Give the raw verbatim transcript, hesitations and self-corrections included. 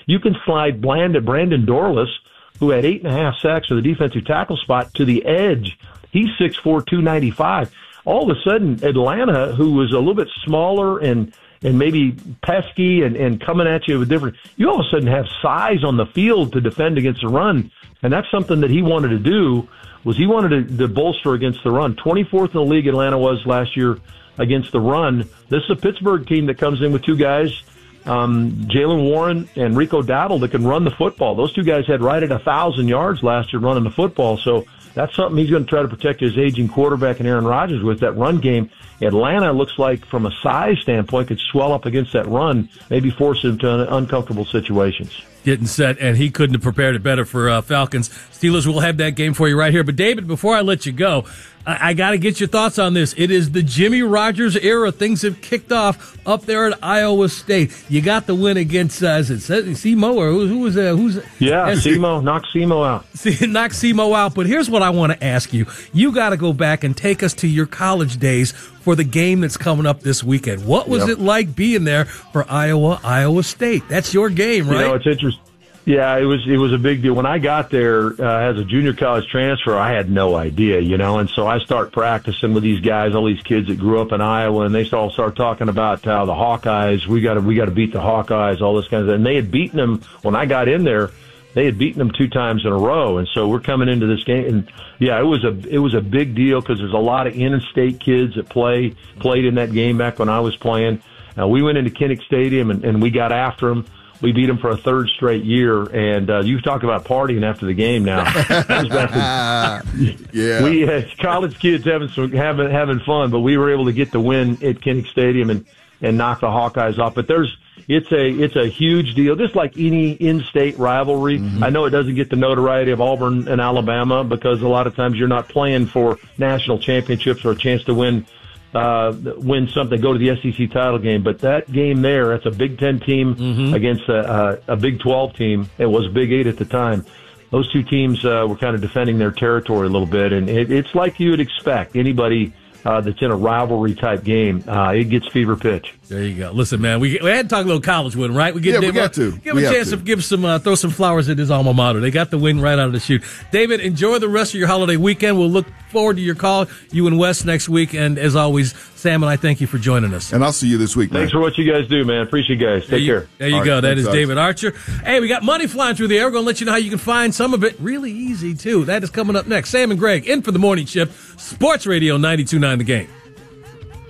You can slide Brandon, Brandon Dorlus, who had eight and a half sacks for the defensive tackle spot, to the edge. He's six four, two ninety-five. All of a sudden, Atlanta, who was a little bit smaller and and maybe pesky and, and coming at you with different, you all of a sudden have size on the field to defend against the run. And that's something that he wanted to do, was he wanted to, to bolster against the run. twenty-fourth in the league, Atlanta was last year against the run. This is a Pittsburgh team that comes in with two guys, um, Jalen Warren and Rico Dowdle, that can run the football. Those two guys had right at a thousand yards last year running the football. So that's something he's going to try to protect his aging quarterback and Aaron Rodgers with, that run game. Atlanta looks like, from a size standpoint, could swell up against that run, maybe force him to uncomfortable situations. Getting set, and he couldn't have prepared it better for uh, Falcons. Steelers will have that game for you right here. But, David, before I let you go, I, I got to get your thoughts on this. It is the Jimmy Rogers era. Things have kicked off up there at Iowa State. You got the win against, uh, is it Semo, or who, who was that? Who's Yeah, Semo. Knock Semo out. See, knock Semo out. But here's what I want to ask you. You got to go back and take us to your college days for the game that's coming up this weekend. What was yep. it like being there for Iowa, Iowa State? That's your game, right? You know, it's interesting. Yeah, it was it was a big deal. When I got there uh, as a junior college transfer, I had no idea, you know, and so I start practicing with these guys, all these kids that grew up in Iowa, and they all start talking about how the Hawkeyes, we got to we got to beat the Hawkeyes, all this kind of thing. And they had beaten them when I got in there. They had beaten them two times in a row, and so we're coming into this game, and yeah, it was a it was a big deal because there's a lot of in-state kids that play played in that game back when I was playing. Uh, we went into Kinnick Stadium and, and we got after them. We beat them for a third straight year, and uh, you talk about partying after the game. Now, yeah, we had college kids having some having having fun, but we were able to get the win at Kinnick Stadium and and knock the Hawkeyes off. But there's it's a it's a huge deal, just like any in-state rivalry. Mm-hmm. I know it doesn't get the notoriety of Auburn and Alabama because a lot of times you're not playing for national championships or a chance to win. Uh, win something, go to the S E C title game. But that game there, that's a Big Ten team mm-hmm. against a, a, a Big twelve team. It was Big Eight at the time. Those two teams uh, were kind of defending their territory a little bit. And it, it's like you would expect. Anybody uh, that's in a rivalry-type game, uh, it gets fever pitch. There you go. Listen, man, we, we had to talk a little college with him, right? We, get yeah, we got to. Give we him a chance to, to give some, uh, throw some flowers at his alma mater. They got the win right out of the chute. David, enjoy the rest of your holiday weekend. We'll look forward to your call, you and Wes, next week. And as always, Sam and I thank you for joining us. And I'll see you this week, man. Thanks for what you guys do, man. Appreciate you guys. Take there you, care. There you All go. right, that thanks, is guys. David Archer. Hey, we got money flying through the air. We're going to let you know how you can find some of it really easy, too. That is coming up next. Sam and Greg in for the morning shift. Sports Radio ninety-two point nine The Game.